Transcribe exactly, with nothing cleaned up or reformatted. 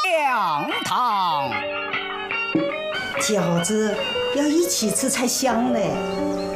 两汤。 饺子要一起吃才香嘞。